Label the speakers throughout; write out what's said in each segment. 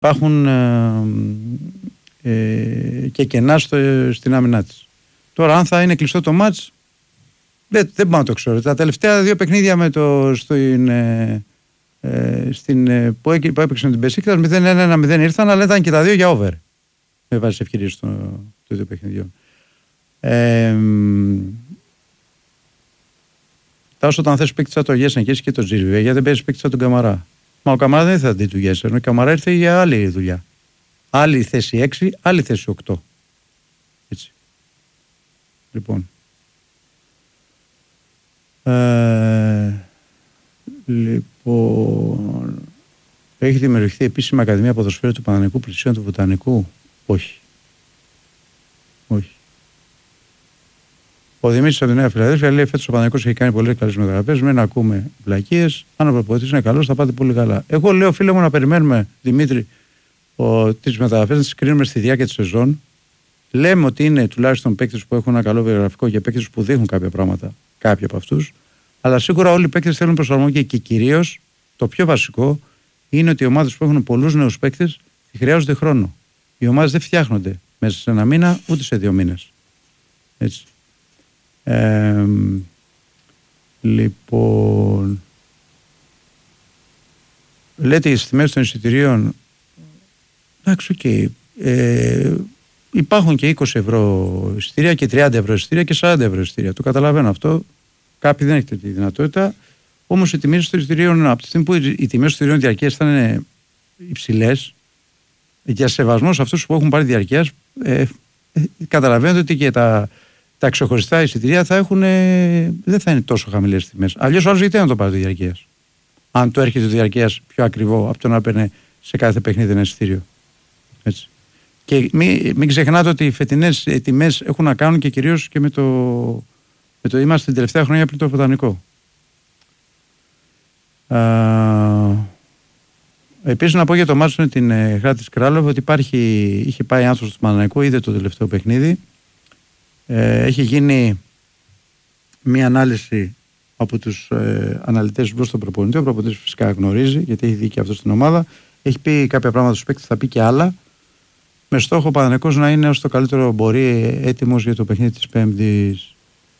Speaker 1: υπάρχουν και κενά στην άμυνά της. Τώρα αν θα είναι κλειστό το μάτς, δεν μπορώ να το ξέρω. Τα τελευταία 2 παιχνίδια που έπαιξαν την Μπεσίκτας 0-1-0 ήρθαν, αλλά ήταν και τα 2 για over. Με βάση ευκαιρίες των 2 παιχνιδιών. Τόσο όταν θες παίκτης σαν το Γέσεν και εσύ και το Τζίρβι, γιατί δεν παίζεις παίκτης σαν τον Καμαρά. Μα ο Καμαρά δεν ήρθε αντί του Γέσεν. Ο Καμαρά ήρθε για άλλη δουλειά. Άλλη θέση 6, άλλη θέση 8. Έτσι. Λοιπόν. Έχει δημιουργηθεί επίσημα Ακαδημία Ποδοσφαίρου του Παναθηναϊκού Πλησίων του Βοτανικού. Όχι. Ο Δημήτρης από τη Νέα Φιλαδέλφια λέει: φέτος ο Παναθηναϊκός έχει κάνει πολλές καλές μεταγραφές. Μην ακούμε βλακίες. Αν ο προπονητής είναι καλός, θα πάτε πολύ καλά. Εγώ λέω, φίλε μου, να περιμένουμε, Δημήτρη, τις μεταγραφές να τις κρίνουμε στη διάρκεια της σεζόν. Λέμε ότι είναι τουλάχιστον παίκτες που έχουν ένα καλό βιογραφικό και παίκτες που δείχνουν κάποια πράγματα, κάποιοι από αυτούς. Αλλά σίγουρα όλοι οι παίκτες θέλουν προσαρμογή και κυρίως το πιο βασικό είναι ότι οι ομάδες που έχουν πολλούς νέους παίκτες χρειάζονται χρόνο. Οι ομάδες δεν φτιάχνονται μέσα σε 1 μήνα ούτε σε 2 μήνες. Έτσι. Λοιπόν, λέτε οι τιμές των εισιτηρίων, εντάξει, υπάρχουν και 20 ευρώ εισιτήρια και 30 ευρώ εισιτήρια και 40 ευρώ εισιτήρια. Το καταλαβαίνω αυτό. Κάποιοι δεν έχετε τη δυνατότητα. Όμως οι τιμές των εισιτηρίων, από τη στιγμή που οι τιμές των εισιτηρίων διαρκείας ήταν υψηλές, για σεβασμό σε αυτούς που έχουν πάρει διαρκείας, καταλαβαίνετε ότι και τα ξεχωριστά εισιτηρία δεν θα είναι τόσο χαμηλές τιμές. Αλλιώς άλλος γιατί να το πάρει το διαρκείας. Αν το έρχεται το διαρκείας πιο ακριβό από το να παίρνει σε κάθε παιχνίδι ένα εισιτήριο. Έτσι. Και μην ξεχνάτε ότι οι φετινές τιμές έχουν να κάνουν και κυρίως και με το είμαστε την τελευταία χρονιά πριν το Βοτανικό. Επίσης να πω για το μάτσο με την Χράτης Κράλοβ ότι είχε πάει άνθρωπος του Παναθηναϊκού, είδε το τελευταίο παιχνίδι. Έχει γίνει μία ανάλυση από τους αναλυτές μπρος στον προπονητή. Ο προπονητής φυσικά γνωρίζει, γιατί έχει δει και αυτό στην ομάδα. Έχει πει κάποια πράγματα στους παίκτες, θα πει και άλλα. Με στόχο ο Παναθηναϊκός να είναι όσο το καλύτερο μπορεί έτοιμος για το παιχνίδι της Πέμπτης.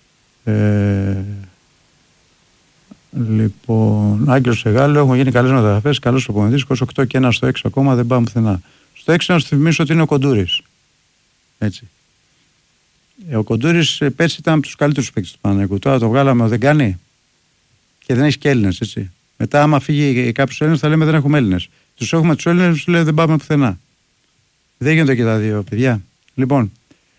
Speaker 1: Λοιπόν, Άγγελος Σεγάλο, έχουν γίνει καλές μεταγραφές, καλός προπονητής, 28 και 1 στο 6 ακόμα, δεν πάμε πουθενά. Στο 6 να σου θυμίσω ότι είναι ο Κοντούρης. Έτσι. Ο Κοντούρης πέρσι ήταν από τους καλύτερους παίκτες του Παναθηναϊκού. Τώρα το βγάλαμε, δεν κάνει. Και δεν έχει και Έλληνες, έτσι. Μετά, άμα φύγει κάποιος Έλληνες, θα λέμε δεν έχουμε Έλληνες. Τους έχουμε τους Έλληνες, λέει δεν πάμε πουθενά. Δεν γίνονται και τα δύο, παιδιά. Λοιπόν,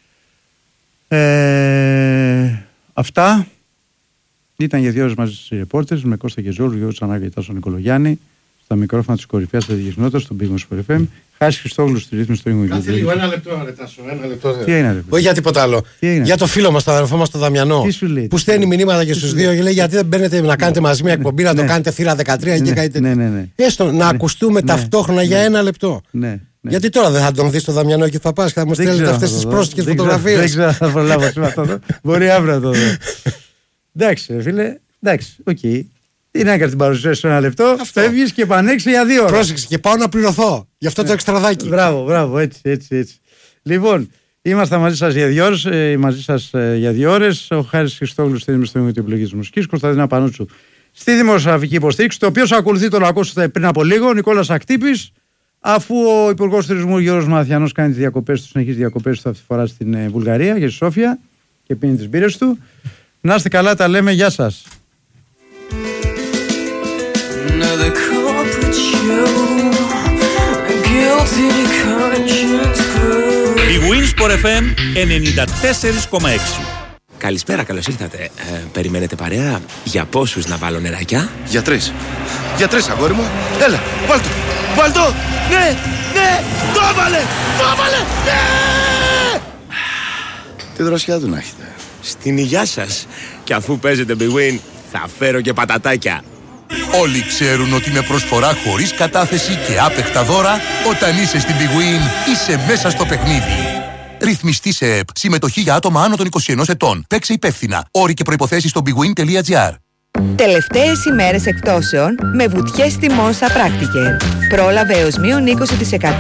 Speaker 1: αυτά ήταν για 2 ώρες μαζί στις ρεπόρτες με Κώστα Κεζόλου, Γιώργο Τσανάκη και Τάσο Νικολογιάννη. Στα μικρόφωνα της κορυφαίας αθλητικής στον Big Win Sport FM. Χάρης Χριστόγλου στη ρύθμιση στο Ινγκολιάννη.
Speaker 2: Κάτσε λίγο, ένα λεπτό, ρε Τάσο.
Speaker 1: Τι έγινε,
Speaker 2: όχι για τίποτα άλλο. Για το φίλο μας, τον αδερφό μας, τον Δαμιανό. Που στέλνει μηνύματα και στους δύο και λέει: γιατί δεν μπαίνετε να κάνετε μαζί μια εκπομπή, να το κάνετε θύρα 13 και κάτι τέτοιο. Έστω να ακουστούμε ταυτόχρονα για 1 λεπτό. Γιατί τώρα δεν θα τον δεις το Δαμιανό και θα πας και θα μου στέλνετε αυτές τις πρόσθετες φωτογραφίες.
Speaker 1: Δεν ξέρω αν θα προλάβω σήμερα. Μπορεί αύριο να το δω. Εντάξει, φίλε, εντάξει, οκ. Τι να έκανε την παρουσίαση σε 1 λεπτό, φεύγεις και πανέξει για 2 ώρες.
Speaker 2: Πρόσεξε και πάω να πληρωθώ. Γι' αυτό το εξτραδάκι.
Speaker 1: Μπράβο, έτσι. Λοιπόν, είμαστε μαζί σας για 2 ώρες. Μαζί σας για 2 ώρες. Ο Χάρης Χριστόγλου στέλνει στο Ινγκολιάννη επιλογή της μουσικής. Κωνσταντίνα Πανούτσου στη δημοσιογραφική υποστήριξη. Το οποίο ακολουθεί τον ακούσατε πριν από λίγο. Ο Νικόλας Ακτύπης. Αφού ο Υπουργός Τουρισμού Γιώργος Μαθιανός κάνει τις διακοπές του, συνεχίζει διακοπές του αυτή τη φορά στην Βουλγαρία για τη Σόφια και πίνει τις μπύρες του. Να είστε καλά, τα λέμε, γεια σας.
Speaker 3: Η Win Sport FM 94,6.
Speaker 4: Καλησπέρα, καλώς ήρθατε. Περιμένετε παρέα? Για πόσους να βάλω νεράκια?
Speaker 5: Για 3. Για 3, αγόρι μου. Έλα, βάλ' το. Ναι, το έβαλε, ναι. Τι δροσιά του να έχετε.
Speaker 4: Στην υγειά σας. Και αφού παίζετε Big Win, θα φέρω και πατατάκια.
Speaker 6: Όλοι ξέρουν ότι με προσφορά χωρίς κατάθεση και άπεχτα δώρα, όταν είσαι στην Big Win, είσαι μέσα στο παιχνίδι. Ρυθμιστή σε ΕΠ. Συμμετοχή για άτομα άνω των 21 ετών. Παίξε υπεύθυνα. Όροι και προϋποθέσεις στο bigwin.gr.
Speaker 7: Τελευταίες ημέρες εκπτώσεων με βουτιές τιμών στα Practicare. Πρόλαβε έως μείον 20%